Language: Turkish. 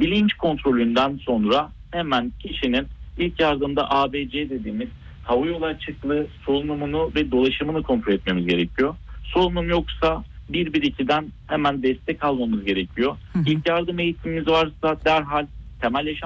Bilinç kontrolünden sonra hemen kişinin ilk yardımda ABC dediğimiz hava yolu açıklığı, solunumunu ve dolaşımını kontrol etmemiz gerekiyor. Solunum yoksa 112'den hemen destek almamız gerekiyor. İlk yardım eğitimimiz varsa derhal temel yaşam